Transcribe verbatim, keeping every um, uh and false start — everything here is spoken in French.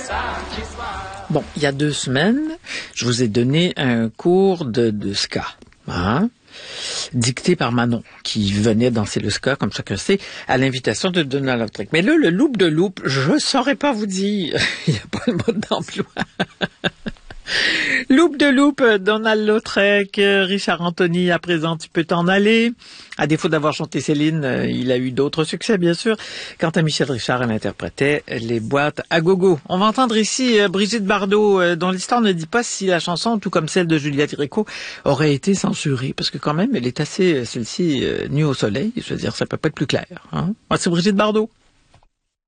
Bon, il y a deux semaines, je vous ai donné un cours de, de ska, hein, dicté par Manon, qui venait danser le ska, comme chacun sait, à l'invitation de Donald Lautrec. Mais là, le loop de loop, je saurais pas vous dire, il n'y a pas le mode d'emploi. Loop de loop, Donald Lautrec, Richard Anthony, à présent, tu peux t'en aller. À défaut d'avoir chanté Céline, il a eu d'autres succès, bien sûr. Quant à Michel Richard, elle interprétait les boîtes à gogo. On va entendre ici Brigitte Bardot, dont l'histoire ne dit pas si la chanson, tout comme celle de Juliette Gréco, aurait été censurée. Parce que quand même, elle est assez, celle-ci, nue au soleil. Je veux dire, ça peut pas être plus clair. Hein? Moi, c'est Brigitte Bardot.